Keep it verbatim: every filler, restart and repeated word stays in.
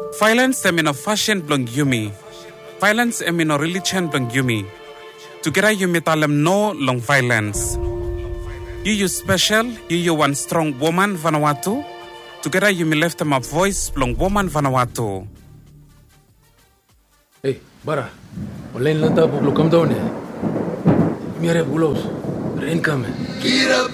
Violence em in a fashion blong yumi. Violence em in a religion blong yumi. Together yumi talem no long violence. You you special, you you one strong woman Vanuatu. Together yumi left them a voice blong woman Vanuatu. Hey, Bara, online lanta po blokam daw ne. Mire bulos, rain kame. Kira